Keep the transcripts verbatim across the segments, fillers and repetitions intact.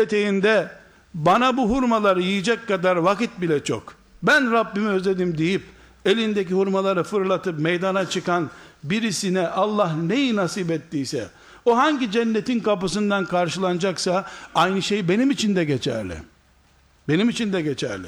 eteğinde bana bu hurmaları yiyecek kadar vakit bile çok, ben Rabbimi özledim deyip elindeki hurmaları fırlatıp meydana çıkan birisine Allah neyi nasip ettiyse, o hangi cennetin kapısından karşılanacaksa aynı şey benim için de geçerli. Benim için de geçerli.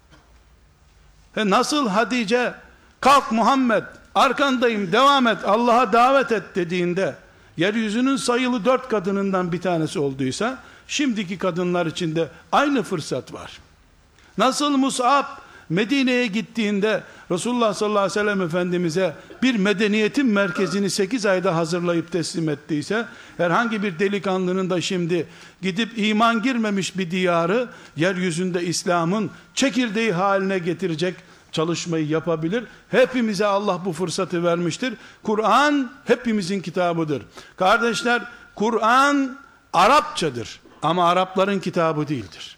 He nasıl Hatice kalk Muhammed arkandayım devam et Allah'a davet et dediğinde yeryüzünün sayılı dört kadınından bir tanesi olduysa, şimdiki kadınlar için de aynı fırsat var. Nasıl Mus'ab Medine'ye gittiğinde Resulullah sallallahu aleyhi ve sellem Efendimiz'e bir medeniyetin merkezini sekiz ayda hazırlayıp teslim ettiyse, herhangi bir delikanlının da şimdi gidip iman girmemiş bir diyarı yeryüzünde İslam'ın çekirdeği haline getirecek çalışmayı yapabilir. Hepimize Allah bu fırsatı vermiştir. Kur'an hepimizin kitabıdır. Kardeşler, Kur'an Arapçadır ama Arapların kitabı değildir.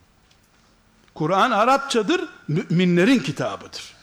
Kur'an Arapçadır, müminlerin kitabıdır.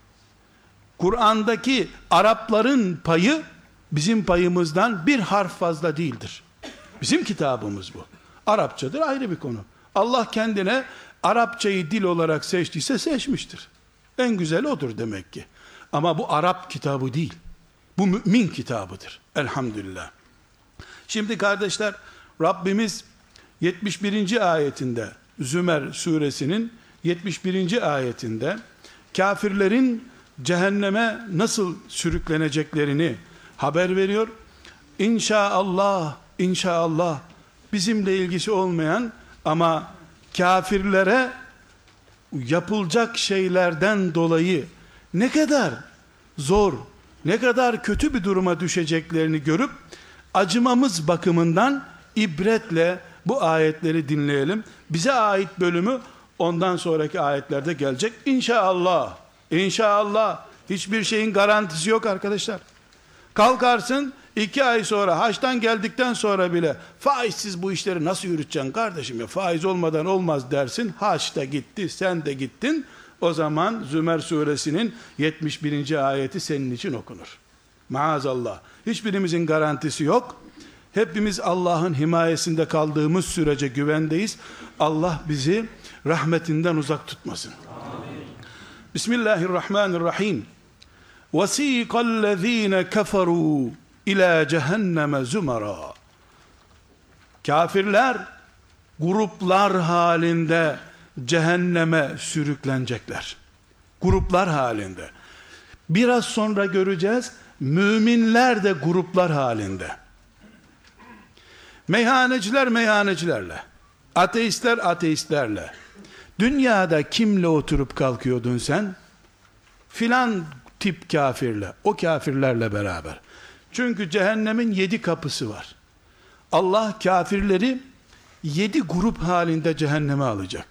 Kur'an'daki Arapların payı bizim payımızdan bir harf fazla değildir. Bizim kitabımız bu. Arapçadır, ayrı bir konu. Allah kendine Arapçayı dil olarak seçtiyse seçmiştir. En güzel odur demek ki. Ama bu Arap kitabı değil. Bu mümin kitabıdır. Elhamdülillah. Şimdi kardeşler, Rabbimiz yetmiş birinci ayetinde, Zümer suresinin yetmiş birinci ayetinde kafirlerin cehenneme nasıl sürükleneceklerini haber veriyor. İnşaallah, inşaallah bizimle ilgisi olmayan ama kafirlere yapılacak şeylerden dolayı ne kadar zor, ne kadar kötü bir duruma düşeceklerini görüp acımamız bakımından ibretle bu ayetleri dinleyelim. Bize ait bölümü ondan sonraki ayetlerde gelecek. İnşallah, inşallah hiçbir şeyin garantisi yok arkadaşlar. Kalkarsın iki ay sonra, haçtan geldikten sonra bile faizsiz bu işleri nasıl yürüteceksin kardeşim ya, faiz olmadan olmaz dersin. Haç da gitti, sen de gittin. O zaman Zümer suresinin yetmiş birinci ayeti senin için okunur. Maazallah. Hiçbirimizin garantisi yok. Hepimiz Allah'ın himayesinde kaldığımız sürece güvendeyiz. Allah bizi rahmetinden uzak tutmasın. Amin. Bismillahirrahmanirrahim. وَسِيقَ الَّذ۪ينَ كَفَرُوا اِلَى cehenneme zümera. Kafirler gruplar halinde cehenneme sürüklenecekler. Gruplar halinde. Biraz sonra göreceğiz, müminler de gruplar halinde. Meyhaneciler meyhanecilerle, ateistler ateistlerle. Dünyada kimle oturup kalkıyordun sen? Filan tip kafirle, o kafirlerle beraber. Çünkü cehennemin yedi kapısı var. Allah kafirleri yedi grup halinde cehenneme alacak.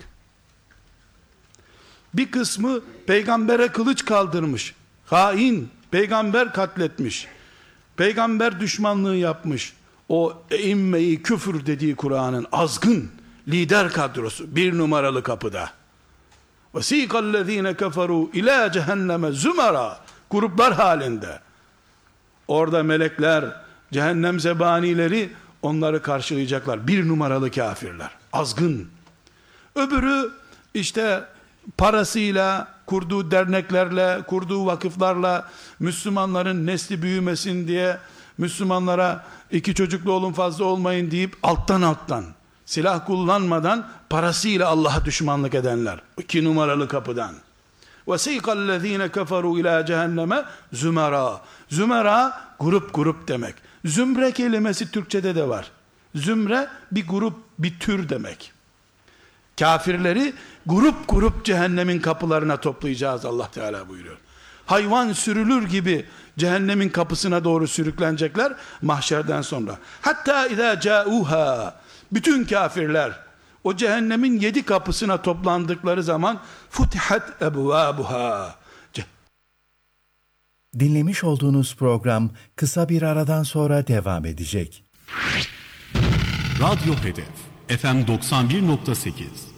Bir kısmı peygambere kılıç kaldırmış, hain, peygamber katletmiş, peygamber düşmanlığı yapmış, o eimmeyi küfür dediği Kur'an'ın azgın lider kadrosu bir numaralı kapıda. وَسِيقَ الَّذ۪ينَ كَفَرُوا اِلَى cehenneme zümera, gruplar halinde. Orada melekler, cehennem zebanileri onları karşılayacaklar. Bir numaralı kafirler, azgın. Öbürü işte parasıyla, kurduğu derneklerle, kurduğu vakıflarla Müslümanların nesli büyümesin diye, Müslümanlara iki çocuklu olun fazla olmayın deyip alttan alttan silah kullanmadan parasıyla Allah'a düşmanlık edenler. İki numaralı kapıdan. وَسِيقَ الَّذ۪ينَ كَفَرُوا اِلَى cehenneme zümera. Zümera grup grup demek. Zümre kelimesi Türkçede de var. Zümre bir grup, bir tür demek. Kafirleri grup grup cehennemin kapılarına toplayacağız Allah Teala buyuruyor. Hayvan sürülür gibi cehennemin kapısına doğru sürüklenecekler mahşerden sonra. Hatta izâ câuhâ, bütün kafirler o cehennemin yedi kapısına toplandıkları zaman futihat ebvâbuhâ. Dinlemiş olduğunuz program kısa bir aradan sonra devam edecek. Radyo Hedef F M doksan bir nokta sekiz